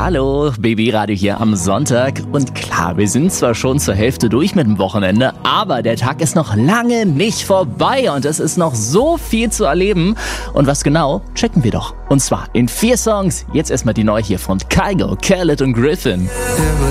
Hallo, Babyradio hier am Sonntag. Und klar, wir sind zwar schon zur Hälfte durch mit dem Wochenende, aber der Tag ist noch lange nicht vorbei und es ist noch so viel zu erleben. Und was genau, checken wir doch. Und zwar in 4 Songs. Jetzt erstmal die neue hier von Kygo, Khaled und Griffin.